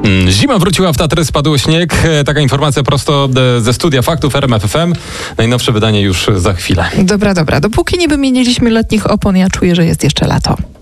Zima wróciła w Tatry, spadł śnieg. Taka informacja prosto ze studia faktów RMF FM. Najnowsze wydanie już za chwilę. Dobra. Dopóki nie wymieniliśmy letnich opon, ja czuję, że jest jeszcze lato.